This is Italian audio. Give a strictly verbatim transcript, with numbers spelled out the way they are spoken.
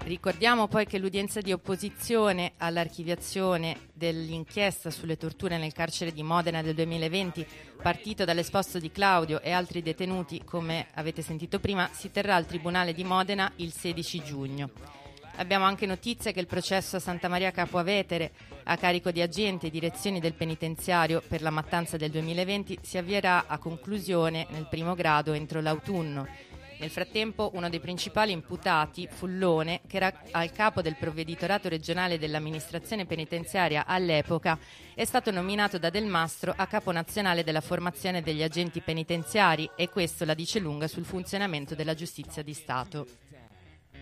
Ricordiamo poi che l'udienza di opposizione all'archiviazione dell'inchiesta sulle torture nel carcere di Modena del duemilaventi, partito dall'esposto di Claudio e altri detenuti, come avete sentito prima, si terrà al Tribunale di Modena il sedici giugno. Abbiamo anche notizie che il processo a Santa Maria Capua Vetere, a carico di agenti e direzioni del penitenziario per la mattanza del duemilaventi, si avvierà a conclusione nel primo grado entro l'autunno. Nel frattempo, uno dei principali imputati, Fullone, che era al capo del provveditorato regionale dell'amministrazione penitenziaria all'epoca, è stato nominato da Del Mastro a capo nazionale della formazione degli agenti penitenziari, e questo la dice lunga sul funzionamento della giustizia di Stato.